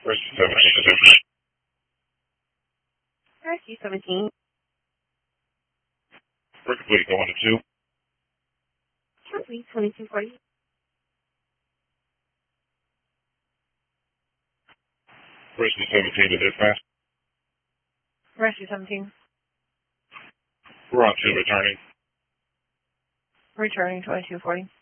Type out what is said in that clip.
Rescue 17. Rescue 17. We're complete. Going to 2. Complete 2240. Rescue 17 to dispatch. Rescue 17. We're on 2 returning. Returning 2240.